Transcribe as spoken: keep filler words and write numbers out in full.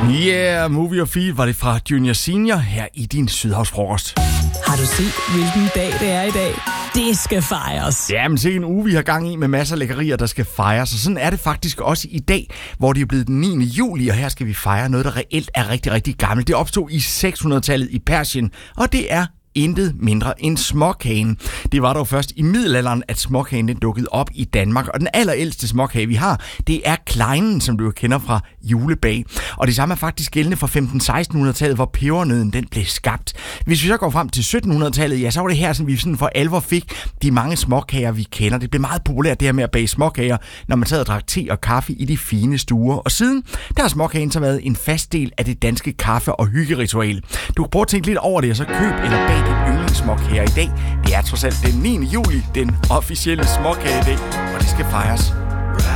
Yeah, Movie og Feed var det fra Junior Senior her i din Sydhavsfrokost. Har du set, hvilken dag det er i dag? Det skal fejres. Jamen, se en uge, vi har gang i med masser af lækkerier, der skal fejres. Og sådan er det faktisk også i dag, hvor det er blevet den niende juli, og her skal vi fejre noget, der reelt er rigtig, rigtig gammelt. Det opstod i seks hundrede-tallet i Persien, og det er intet mindre end småkagen. Det var dog først i middelalderen, at småkagen den dukkede op i Danmark, og den allerældste småkage, vi har, det er kleinen, som du kender fra julebag. Og det samme er faktisk gældende fra femten-seksten hundrede-tallet, hvor pebernødden den blev skabt. Hvis vi så går frem til sytten hundrede-tallet, ja, så var det her, som vi sådan for alvor fik de mange småkager, vi kender. Det blev meget populært, det her med at bage småkager, når man sad og drak te og kaffe i de fine stuer. Og siden, der har småkagen så været en fast del af det danske kaffe- og hyggeritual. Du kan prøve at tænke lidt over det, og så køb eller bag din yndlingssmåkage i dag. Det er trods alt den niende juli, den officielle småkagedag, og det skal fejres.